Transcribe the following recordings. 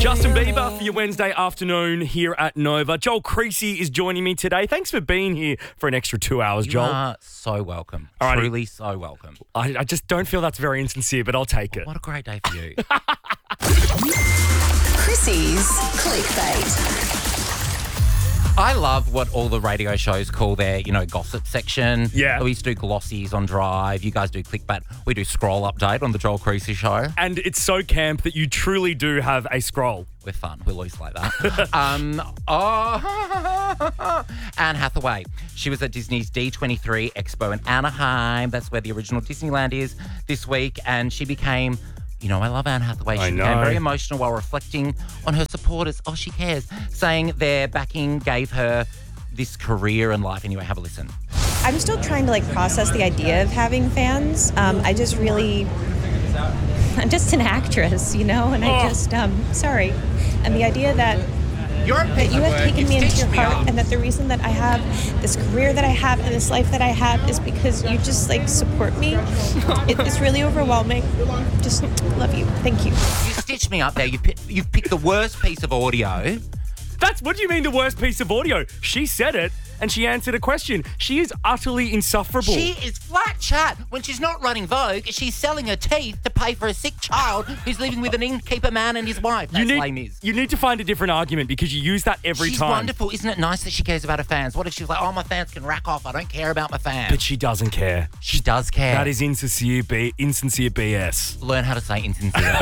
Justin Bieber for your Wednesday afternoon here at Nova. Joel Creasy is joining me today. Thanks for being here for an extra 2 hours, Joel. You are so welcome. Alrighty. Truly so welcome. I just don't feel that's very insincere, but I'll take it. What a great day for you. Chrissy's Clickbait. I love what all the radio shows call their, gossip section. Yeah. We used to do glossies on Drive. You guys do Clickbait. We do Scroll Update on the Joel Creasy Show. And it's so camp that you truly do have a scroll. We're fun. We're loose like that. Anne Hathaway. She was at Disney's D23 Expo in Anaheim. That's where the original Disneyland is this week. And she became... I love Anne Hathaway. She became very emotional while reflecting on her supporters. Oh, she cares. Saying their backing gave her this career and life. Anyway, have a listen. I'm still trying to process the idea of having fans. I'm just an actress, and I just, sorry. And the idea that you have taken me into your heart and that the reason that I have this career that I have and this life that I have is because you just support me. It's really overwhelming. Just love you. Thank you. You stitched me up there. You've picked the worst piece of audio. What do you mean the worst piece of audio? She said it and she answered a question. She is utterly insufferable. She is flat chat. When she's not running Vogue, she's selling her teeth to pay for a sick child who's living with an innkeeper man and his wife. That's lame is. You need to find a different argument because you use that every time. She's wonderful. Isn't it nice that she cares about her fans? What if she's like, my fans can rack off. I don't care about my fans. But she doesn't care. She does care. That is insincere BS. Learn how to say insincere.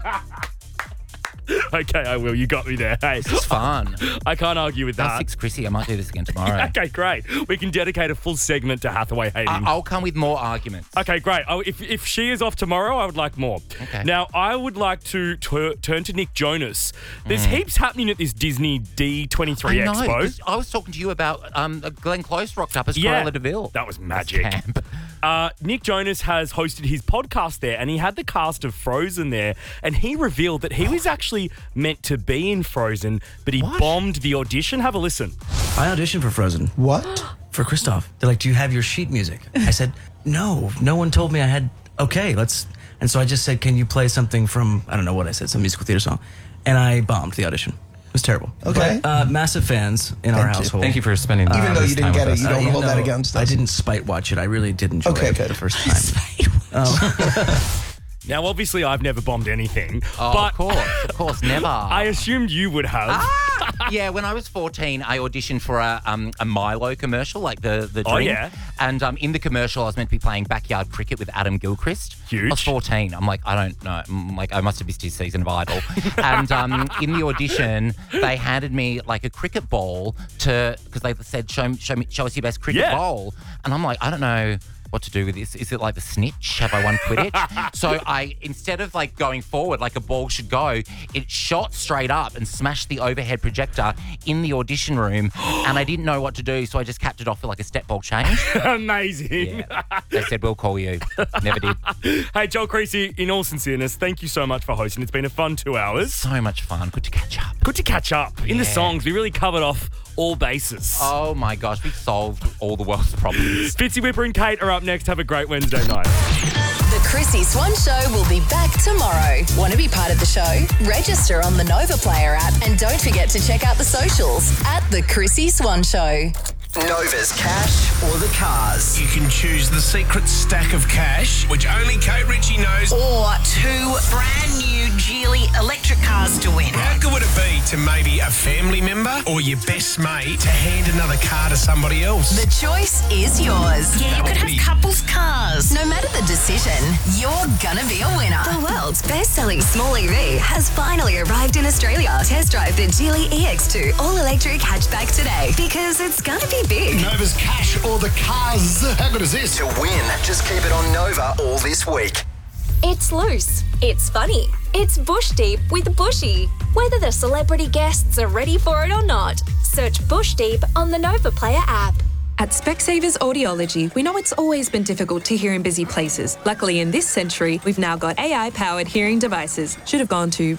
Okay, I will. You got me there. Hey, it's fun. I can't argue with that. That's 6 Chrissy. I might do this again tomorrow. Okay, great. We can dedicate a full segment to Hathaway hating. I'll come with more arguments. Okay, great. If she is off tomorrow, I would like more. Okay. Now, I would like to turn to Nick Jonas. There's heaps happening at this Disney D23 Expo. I was talking to you about Glenn Close rocked up as Cruella de Vil. That was magic. Nick Jonas has hosted his podcast there, and he had the cast of Frozen there, and he revealed that he was actually meant to be in Frozen, but he bombed the audition. Have a listen. I auditioned for Frozen. What? For Kristoff. They're like, do you have your sheet music? I said, no one told me I had, okay, let's, and so I just said, can you play something from, I don't know what I said, some musical theater song, and I bombed the audition. It was terrible. Okay. But, massive fans in our household. Thank you for spending even though you didn't get it, you don't hold that against us. I didn't spite watch it. I really did enjoy it the first time. Now, obviously, I've never bombed anything. But of course, never. I assumed you would have. Yeah, when I was 14, I auditioned for a Milo commercial, like the drink. Oh, yeah. And in the commercial, I was meant to be playing backyard cricket with Adam Gilchrist. Huge. I was 14. I'm like, I don't know. I must have missed his season of Idol. And in the audition, they handed me a cricket ball because they said, show us your best cricket bowl. And I'm like, I don't know what to do with this. Is it like the snitch? Have I won Quidditch? So instead of going forward like a ball should go, it shot straight up and smashed the overhead projector in the audition room, and I didn't know what to do, so I just capped it off with a step ball change. Amazing. Yeah. They said, we'll call you. Never did. Hey, Joel Creasy, in all sincereness, thank you so much for hosting. It's been a fun 2 hours. So much fun. Good to catch up. Good to catch up. In the songs, we really covered off all bases. Oh my gosh, we solved all the world's problems. Fitzy Whipper and Kate are up next. Have a great Wednesday night. The Chrissy Swan Show will be back tomorrow. Want to be part of the show? Register on the Nova Player app and don't forget to check out the socials at The Chrissy Swan Show. Nova's cash or the cars. You can choose the secret stack of cash, which only Kate Ritchie knows. Or 2 brand new Geely electric cars to win. How good would it be to maybe a family member or your best mate to hand another car to somebody else? The choice is yours. Yeah, you could have couples cars. No matter the decision, you're gonna be a winner. The world's best-selling small EV has finally arrived in Australia. Test drive the Geely EX2 all-electric hatchback today because it's gonna be big. Nova's cash or the cars. How good is this? To win, just keep it on Nova all this week. It's loose. It's funny. It's Bush Deep with Bushy. Whether the celebrity guests are ready for it or not, search Bush Deep on the Nova Player app. At Specsavers Audiology, we know it's always been difficult to hear in busy places. Luckily, in this century, we've now got AI-powered hearing devices. Should have gone to,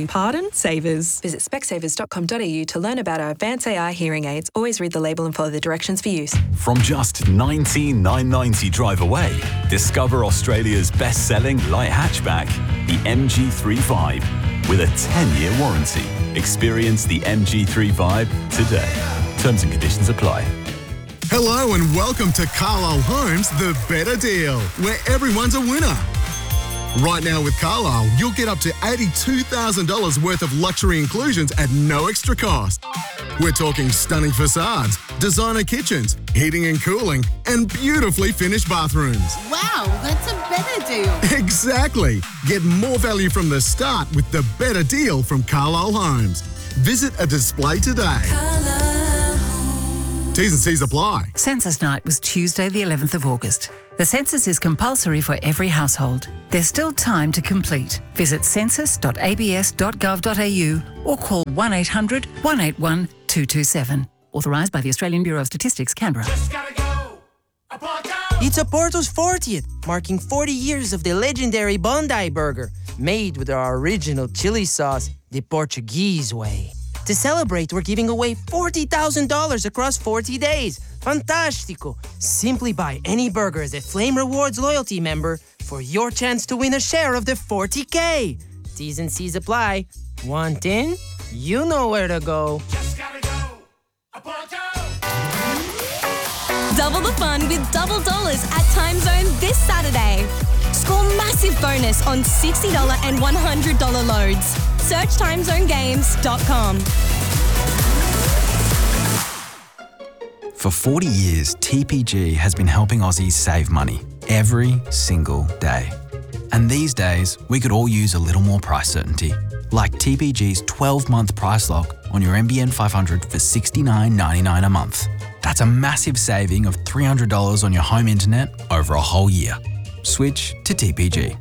Savers. Visit specsavers.com.au to learn about our advanced AI hearing aids. Always read the label and follow the directions for use. From just $19,990 drive away, discover Australia's best-selling light hatchback, the MG35. with a 10-year warranty. Experience the MG3 vibe today. Terms and conditions apply. Hello and welcome to Carlisle Homes, the better deal, where everyone's a winner. Right now with Carlisle, you'll get up to $82,000 worth of luxury inclusions at no extra cost. We're talking stunning facades, designer kitchens, heating and cooling, and beautifully finished bathrooms. Wow, that's a better deal. Exactly. Get more value from the start with the better deal from Carlisle Homes. Visit a display today. T's and C's apply. Census night was Tuesday, the 11th of August. The census is compulsory for every household. There's still time to complete. Visit census.abs.gov.au or call 1800 181 227. Authorised by the Australian Bureau of Statistics, Canberra. It's Oporto's 40th, marking 40 years of the legendary Bondi Burger, made with our original chili sauce, the Portuguese way. To celebrate, we're giving away $40,000 across 40 days. Fantastico! Simply buy any burger as a Flame Rewards loyalty member for your chance to win a share of the $40K. T's and C's apply. Want in? You know where to go. Double the fun with double dollars at Time Zone this Saturday. Score massive bonus on $60 and $100 loads. Search timezonegames.com. For 40 years, TPG has been helping Aussies save money every single day. And these days, we could all use a little more price certainty, like TPG's 12-month price lock on your NBN 500 for $69.99 a month. That's a massive saving of $300 on your home internet over a whole year. Switch to TPG.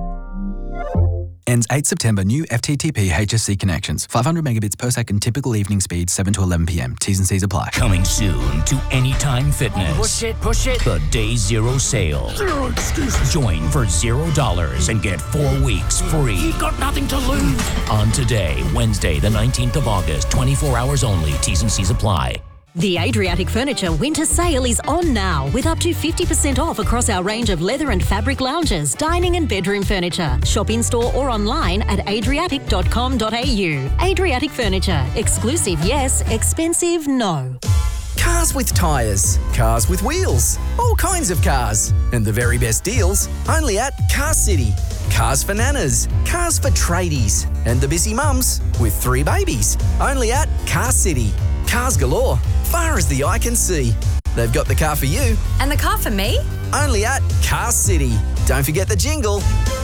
Ends 8 September. New FTTP HSC connections. 500 megabits per second. Typical evening speed 7 to 11 p.m. T's and C's apply. Coming soon to Anytime Fitness. Push it. The Day Zero sale. Zero excuses. Join for $0 and get 4 weeks free. You've got nothing to lose. On today, Wednesday, the 19th of August. 24 hours only. T's and C's apply. The Adriatic Furniture winter sale is on now with up to 50% off across our range of leather and fabric lounges, dining and bedroom furniture. Shop in-store or online at adriatic.com.au. Adriatic Furniture. Exclusive yes, expensive no. Cars with tyres, cars with wheels, all kinds of cars. And the very best deals only at Car City. Cars for nanas, cars for tradies, and the busy mums with 3 babies. Only at Car City. Cars galore, far as the eye can see. They've got the car for you. And the car for me? Only at Car City. Don't forget the jingle.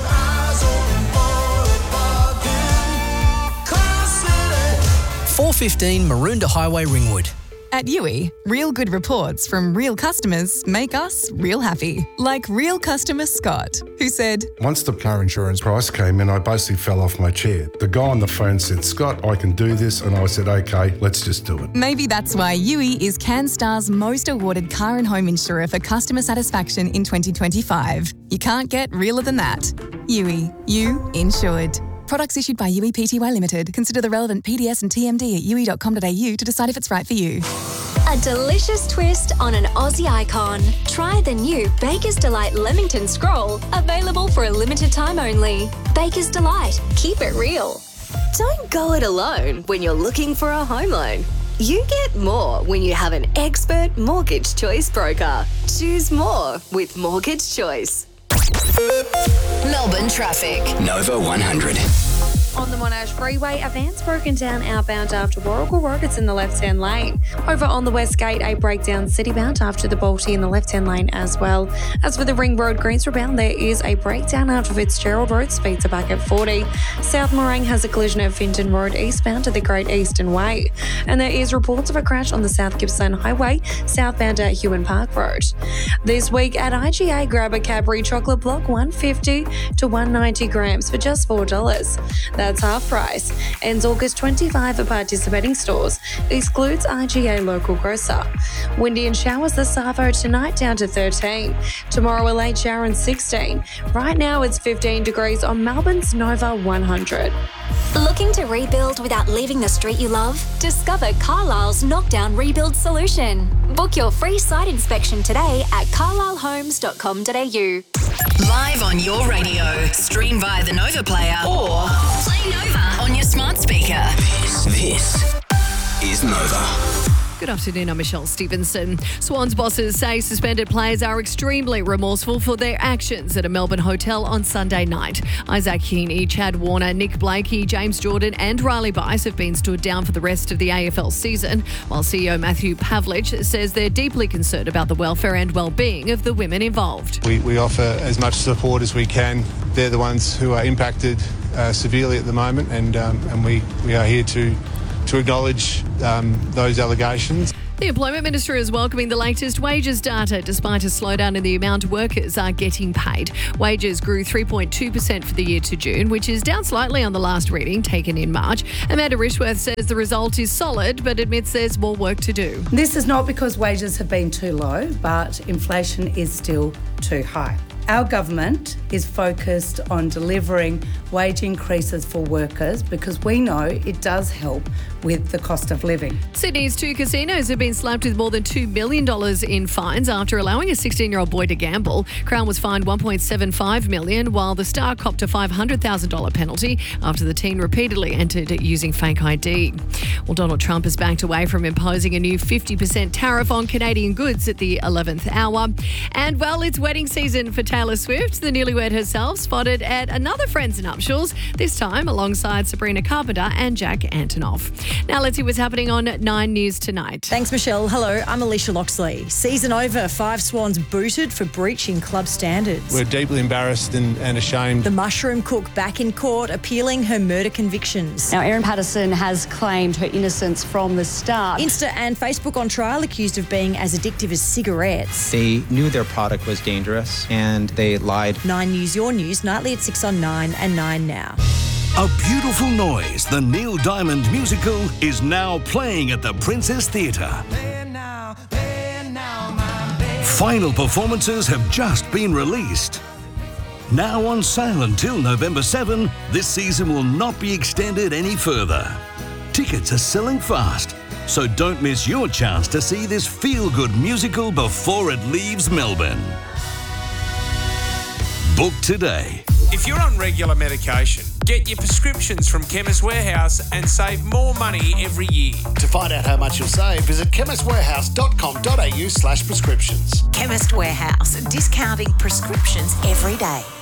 415 Maroondah Highway, Ringwood. At Yui, real good reports from real customers make us real happy. Like real customer Scott, who said, Once the car insurance price came in, I basically fell off my chair. The guy on the phone said, Scott, I can do this. And I said, okay, let's just do it. Maybe that's why Yui is CanStar's most awarded car and home insurer for customer satisfaction in 2025. You can't get realer than that. Yui, you insured. Products issued by Yui Pty Limited. Consider the relevant PDS and TMD at yui.com.au to decide if it's right for you. A delicious twist on an Aussie icon. Try the new Baker's Delight Leamington Scroll, available for a limited time only. Baker's Delight. Keep it real. Don't go it alone when you're looking for a home loan. You get more when you have an expert mortgage choice broker. Choose more with Mortgage Choice. Melbourne traffic. Nova 100. On the Monash Freeway, a van's broken down outbound after Warrigal Road. It's in the left-hand lane. Over on the West Gate, a breakdown citybound after the Balti in the left-hand lane as well. As for the Ring Road Greensboro bound, there is a breakdown after Fitzgerald Road. Speeds are back at 40. South Morang has a collision at Finton Road eastbound to the Great Eastern Way. And there is reports of a crash on the South Gippsland Highway, southbound at Hewan Park Road. This week at IGA, grab a Cadbury chocolate block, 150 to 190 grams for just $4. That's half price. Ends August 25 at participating stores. Excludes IGA local grocer. Windy and showers the Savo tonight down to 13. Tomorrow a late shower and 16. Right now it's 15 degrees on Melbourne's Nova 100. Looking to rebuild without leaving the street you love? Discover Carlisle's knockdown rebuild solution. Book your free site inspection today at carlislehomes.com.au. Live on your radio, stream via the Nova Player or play Nova on your smart speaker. This is Nova. Good afternoon, I'm Michelle Stevenson. Swans bosses say suspended players are extremely remorseful for their actions at a Melbourne hotel on Sunday night. Isaac Heaney, Chad Warner, Nick Blakey, James Jordan and Riley Bice have been stood down for the rest of the AFL season, while CEO Matthew Pavlich says they're deeply concerned about the welfare and well-being of the women involved. We offer as much support as we can. They're the ones who are impacted severely at the moment, and we are here to acknowledge those allegations. The Employment Minister is welcoming the latest wages data despite a slowdown in the amount workers are getting paid. Wages grew 3.2% for the year to June, which is down slightly on the last reading taken in March. Amanda Rishworth says the result is solid but admits there's more work to do. This is not because wages have been too low, but inflation is still too high. Our government is focused on delivering wage increases for workers because we know it does help with the cost of living. Sydney's 2 casinos have been slapped with more than $2 million in fines after allowing a 16-year-old boy to gamble. Crown was fined $1.75 million, while the Star copped a $500,000 penalty after the teen repeatedly entered using fake ID. Well, Donald Trump has backed away from imposing a new 50% tariff on Canadian goods at the 11th hour. And, well, it's wedding season for Taylor Swift. The newlywed herself spotted at another friend's nuptials, this time alongside Sabrina Carpenter and Jack Antonoff. Now let's see what's happening on 9 News Tonight. Thanks, Michelle. Hello, I'm Alicia Loxley. Season over, 5 Swans booted for breaching club standards. We're deeply embarrassed and ashamed. The mushroom cook back in court appealing her murder convictions. Now, Erin Patterson has claimed her innocence from the start. Insta and Facebook on trial accused of being as addictive as cigarettes. They knew their product was dangerous and they lied. 9 News, your news, nightly at 6 on 9 and 9 now. A Beautiful Noise, the Neil Diamond musical, is now playing at the Princess Theatre. Final performances have just been released. Now on sale until November 7, this season will not be extended any further. Tickets are selling fast, so don't miss your chance to see this feel-good musical before it leaves Melbourne. Book today. If you're on regular medication, get your prescriptions from Chemist Warehouse and save more money every year. To find out how much you'll save, visit chemistwarehouse.com.au/prescriptions. Chemist Warehouse, discounting prescriptions every day.